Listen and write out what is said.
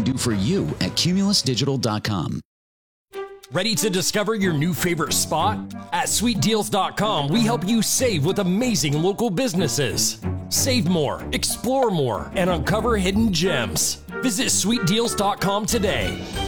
can do for you at cumulusdigital.com. Ready to discover your new favorite spot? At sweetdeals.com, we help you save with amazing local businesses. Save more, explore more, and uncover hidden gems. Visit sweetdeals.com today.